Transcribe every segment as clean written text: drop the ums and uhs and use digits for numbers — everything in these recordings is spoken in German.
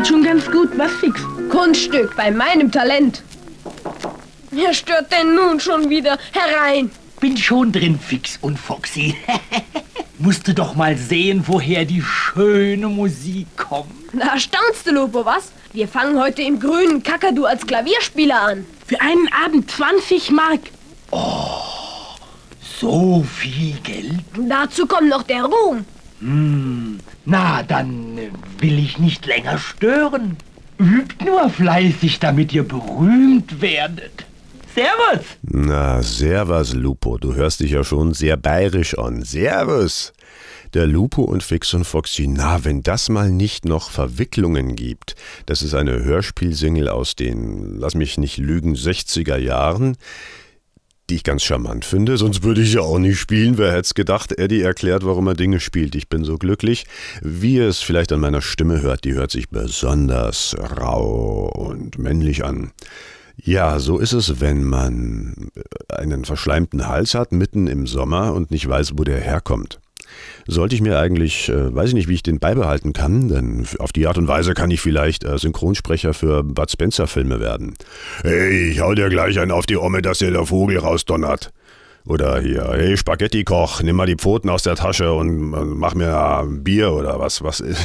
geht schon ganz gut. Was, Fix? Kunststück bei meinem Talent. Wer stört denn nun schon wieder? Herein! Bin schon drin, Fix und Foxy. Musst du doch mal sehen, woher die schöne Musik kommt. Na, staunst du, Lupo, was? Wir fangen heute im grünen Kakadu als Klavierspieler an. Für einen Abend 20 Mark. Oh, so viel Geld? Dazu kommt noch der Ruhm. Na, dann will ich nicht länger stören. Übt nur fleißig, damit ihr berühmt werdet. Servus! Na, servus, Lupo. Du hörst dich ja schon sehr bayerisch an. Servus! Der Lupo und Fix und Foxy, na, wenn das mal nicht noch Verwicklungen gibt. Das ist eine Hörspielsingle aus den, lass mich nicht lügen, 60er Jahren, die ich ganz charmant finde. Sonst würde ich ja auch nicht spielen. Wer hätte es gedacht? Eddie erklärt, warum er Dinge spielt. Ich bin so glücklich. Wie ihr es vielleicht an meiner Stimme hört, die hört sich besonders rau und männlich an. Ja, so ist es, wenn man einen verschleimten Hals hat, mitten im Sommer und nicht weiß, wo der herkommt. Sollte ich mir eigentlich, weiß ich nicht, wie ich den beibehalten kann, denn auf die Art und Weise kann ich vielleicht Synchronsprecher für Bud Spencer Filme werden. Hey, ich hau dir gleich einen auf die Omme, dass dir der Vogel rausdonnert. Oder hier, hey Spaghetti-Koch, nimm mal die Pfoten aus der Tasche und mach mir Bier oder was ist.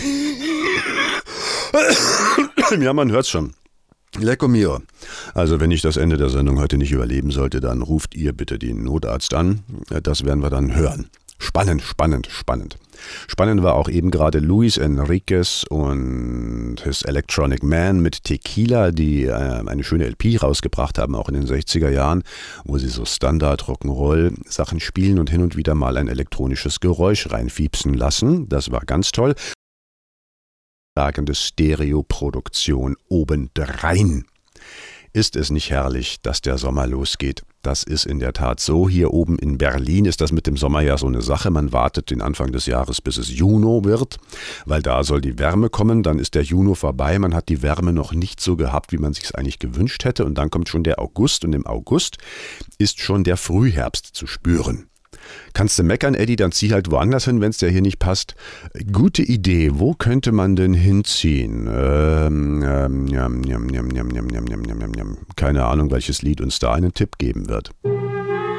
Ja, man hört's schon. Lecco mio. Also wenn ich das Ende der Sendung heute nicht überleben sollte, dann ruft ihr bitte den Notarzt an. Das werden wir dann hören. Spannend, spannend, spannend. Spannend war auch eben gerade Luis Enriquez und his Electronic Man mit Tequila, die eine schöne LP rausgebracht haben, auch in den 60er Jahren, wo sie so Standard Rock'n'Roll Sachen spielen und hin und wieder mal ein elektronisches Geräusch reinfiepsen lassen. Das war ganz toll. Stereoproduktion obendrein. Ist es nicht herrlich, dass der Sommer losgeht? Das ist in der Tat so. Hier oben in Berlin ist das mit dem Sommer ja so eine Sache. Man wartet den Anfang des Jahres, bis es Juni wird, weil da soll die Wärme kommen. Dann ist der Juni vorbei. Man hat die Wärme noch nicht so gehabt, wie man sich es eigentlich gewünscht hätte. Und dann kommt schon der August und im August ist schon der Frühherbst zu spüren. Kannst du meckern, Eddie, dann zieh halt woanders hin, wenn es dir hier nicht passt. Gute Idee, wo könnte man denn hinziehen? Keine Ahnung, welches Lied uns da einen Tipp geben wird.